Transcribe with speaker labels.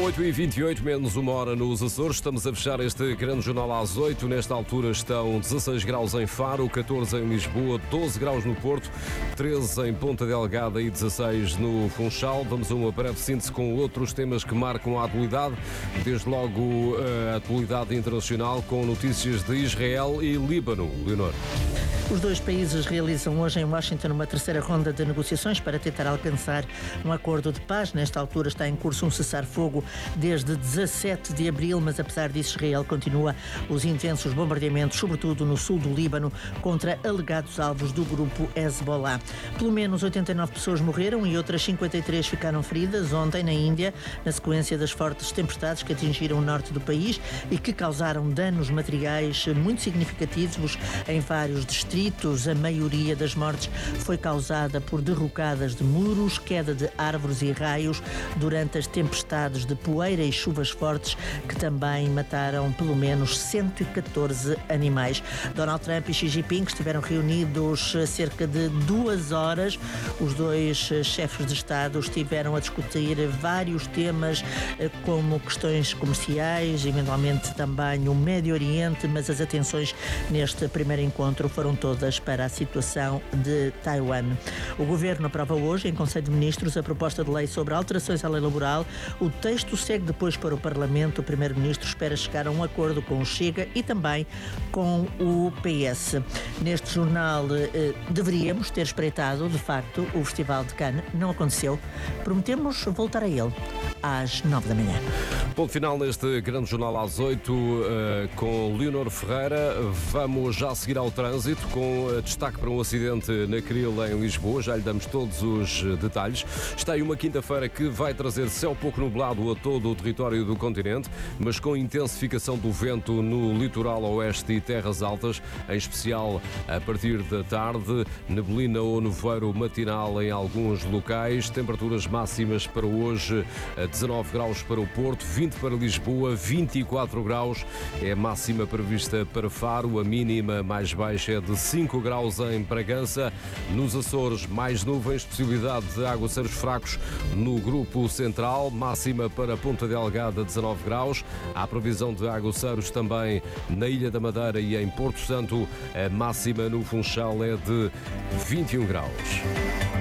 Speaker 1: 8h28, menos uma hora nos Açores. Estamos a fechar este grande jornal às 8. Nesta altura estão 16 graus em Faro, 14 em Lisboa, 12 graus no Porto, 13 em Ponta Delgada e 16 no Funchal. Vamos a uma breve síntese com outros temas que marcam a atualidade. Desde logo a atualidade internacional com notícias de Israel e Líbano. Leonor.
Speaker 2: Os dois países realizam hoje em Washington uma terceira ronda de negociações para tentar alcançar um acordo de paz. Nesta altura está em curso um cessar-fogo desde 17 de abril, mas apesar disso Israel continua os intensos bombardeamentos, sobretudo no sul do Líbano, contra alegados alvos do grupo Hezbollah. Pelo menos 89 pessoas morreram e outras 53 ficaram feridas ontem na Índia, na sequência das fortes tempestades que atingiram o norte do país e que causaram danos materiais muito significativos em vários distritos. A maioria das mortes foi causada por derrocadas de muros, queda de árvores e raios durante as tempestades de poeira e chuvas fortes que também mataram pelo menos 114 animais. Donald Trump e Xi Jinping estiveram reunidos cerca de 2 horas. Os dois chefes de Estado estiveram a discutir vários temas como questões comerciais, eventualmente também o Médio Oriente, mas as atenções neste primeiro encontro foram todas para a situação de Taiwan. O Governo aprova hoje, em Conselho de Ministros, a proposta de lei sobre alterações à lei laboral. O texto segue depois para o Parlamento. O Primeiro-Ministro espera chegar a um acordo com o Chega e também com o PS. Neste jornal deveríamos ter espreitado, de facto, o Festival de Cannes. Não aconteceu. Prometemos voltar a ele às 9 da manhã.
Speaker 1: Ponto final neste grande jornal às 8 com Leonor Ferreira. Vamos já seguir ao trânsito com destaque para um acidente na Cril em Lisboa. Já lhe damos todos os detalhes. Está aí uma quinta-feira que vai trazer céu pouco nublado a todo o território do continente, mas com intensificação do vento no litoral oeste e terras altas, em especial a partir da tarde, neblina ou nevoeiro matinal em alguns locais. Temperaturas máximas para hoje, 19 graus para o Porto, 20 para Lisboa, 24 graus é a máxima prevista para Faro, a mínima mais baixa é de 5 graus em Bragança. Nos Açores, mais nuvens, possibilidade de aguaceiros fracos no grupo central, máxima para Ponta Delgada, 19 graus. Há previsão de aguaceiros também na Ilha da Madeira e em Porto Santo, a máxima no Funchal é de 21 graus.